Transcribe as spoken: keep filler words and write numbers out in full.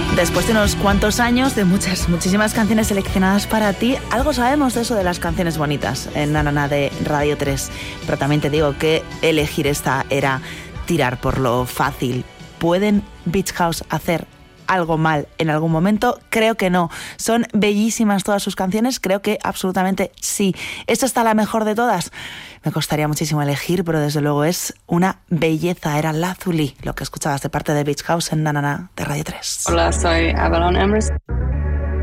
Después de unos cuantos años, de muchas, muchísimas canciones seleccionadas para ti, algo sabemos de eso de las canciones bonitas en Na Na Na de Radio tres. Pero también te digo que elegir esta era tirar por lo fácil. ¿Pueden Beach House hacer algo mal en algún momento? Creo que no. Son bellísimas todas sus canciones, creo que absolutamente sí. ¿Esta está la mejor de todas? Me costaría muchísimo elegir, pero desde luego es una belleza. Era Lazuli, lo que escuchabas de parte de Beach House en Na Na Na de Radio tres. Hola, soy Avalon Emerson.